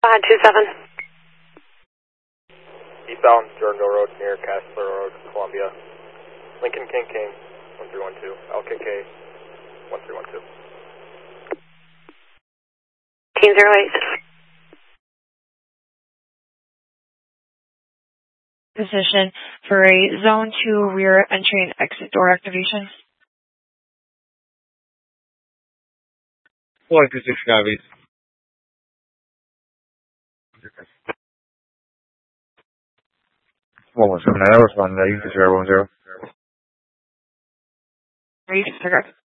27. Eastbound Jordanville Road near Castler Road, Columbia. Lincoln King King, 1312. LKK, 1312. 1808. Position for a Zone 2 rear entry and exit door activation. 426 copies. What was 7, I responded, I used to 010. Read,